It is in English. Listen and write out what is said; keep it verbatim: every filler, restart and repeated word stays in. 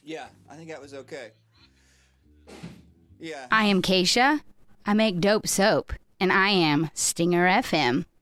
Yeah, I think that was okay. Yeah. I am Keisha. I make dope soap. And I am Stinger F M.